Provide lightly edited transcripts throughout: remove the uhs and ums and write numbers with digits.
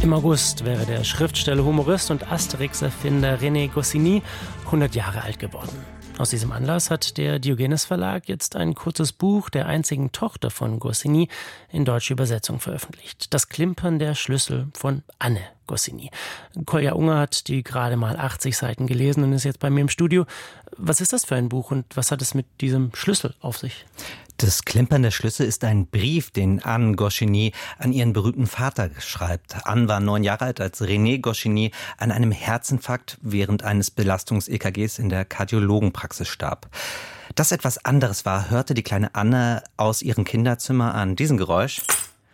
Im August wäre der Schriftsteller, Humorist und Asterix-Erfinder René Goscinny 100 Jahre alt geworden. Aus diesem Anlass hat der Diogenes Verlag jetzt ein kurzes Buch der einzigen Tochter von Goscinny in deutscher Übersetzung veröffentlicht. Das Klimpern der Schlüssel von Anne Goscinny. Kolja Unger hat die gerade mal 80 Seiten gelesen und ist jetzt bei mir im Studio. Was ist das für ein Buch und was hat es mit diesem Schlüssel auf sich? Das Klimpern der Schlüssel ist ein Brief, den Anne Goscinny an ihren berühmten Vater schreibt. Anne war 9 Jahre alt, als René Goscinny an einem Herzinfarkt während eines Belastungs-EKGs in der Kardiologenpraxis starb. Dass etwas anderes war, hörte die kleine Anne aus ihrem Kinderzimmer an diesem Geräusch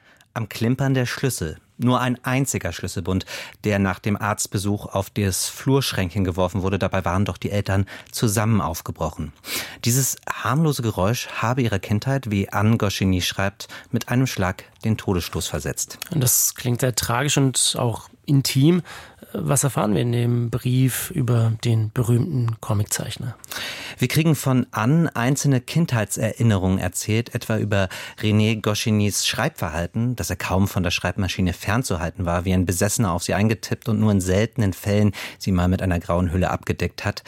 am Klimpern der Schlüssel. Nur ein einziger Schlüsselbund, der nach dem Arztbesuch auf das Flurschränkchen geworfen wurde. Dabei waren doch die Eltern zusammen aufgebrochen. Dieses harmlose Geräusch habe ihrer Kindheit, wie Anne Goscinny schreibt, mit einem Schlag den Todesstoß versetzt. Und das klingt sehr tragisch und auch intim. Was erfahren wir in dem Brief über den berühmten Comiczeichner? Wir kriegen von Anne einzelne Kindheitserinnerungen erzählt, etwa über René Goscinnys Schreibverhalten, dass er kaum von der Schreibmaschine fernzuhalten war, wie ein Besessener auf sie eingetippt und nur in seltenen Fällen sie mal mit einer grauen Hülle abgedeckt hat.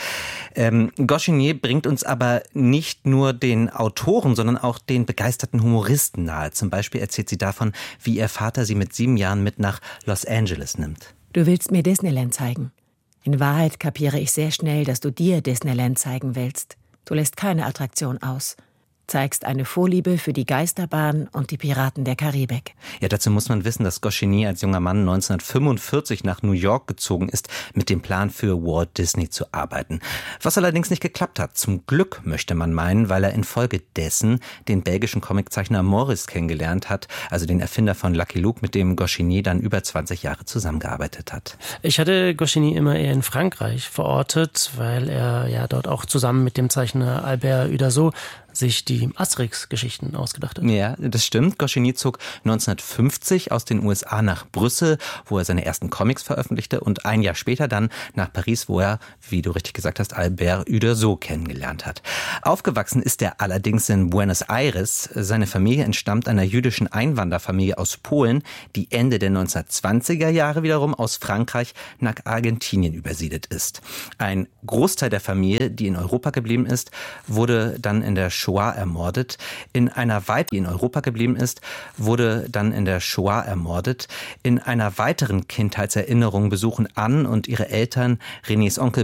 Goscinny bringt uns aber nicht nur den Autoren, sondern auch den begeisterten Humoristen nahe. Zum Beispiel erzählt sie davon, wie ihr Vater sie mit 7 Jahren mit nach Los Angeles nimmt. Du willst mir Disneyland zeigen. In Wahrheit kapiere ich sehr schnell, dass du dir Disneyland zeigen willst. Du lässt keine Attraktion aus. Zeigst eine Vorliebe für die Geisterbahn und die Piraten der Karibik. Ja, dazu muss man wissen, dass Goscinny als junger Mann 1945 nach New York gezogen ist, mit dem Plan für Walt Disney zu arbeiten. Was allerdings nicht geklappt hat. Zum Glück, möchte man meinen, weil er infolgedessen den belgischen Comiczeichner Maurice kennengelernt hat, also den Erfinder von Lucky Luke, mit dem Goscinny dann über 20 Jahre zusammengearbeitet hat. Ich hatte Goscinny immer eher in Frankreich verortet, weil er ja dort auch zusammen mit dem Zeichner Albert Uderzo sich die Asterix-Geschichten ausgedacht hat. Ja, das stimmt. Goscinny zog 1950 aus den USA nach Brüssel, wo er seine ersten Comics veröffentlichte, und ein Jahr später dann nach Paris, wo er, wie du richtig gesagt hast, Albert Uderzo kennengelernt hat. Aufgewachsen ist er allerdings in Buenos Aires. Seine Familie entstammt einer jüdischen Einwanderfamilie aus Polen, die Ende der 1920er Jahre wiederum aus Frankreich nach Argentinien übersiedelt ist. Ein Großteil der Familie, die in Europa geblieben ist, wurde dann in der Shoah ermordet. In einer weiteren Kindheitserinnerung besuchen Anne und ihre Eltern Renés Onkel